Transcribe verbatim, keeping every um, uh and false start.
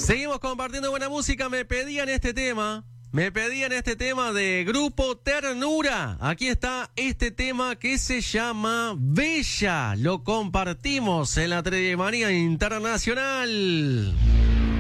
Seguimos compartiendo buena música. Me pedían este tema. Me pedían este tema de Grupo Ternura. Aquí está este tema que se llama Bella. Lo compartimos en la Treyemanía Internacional.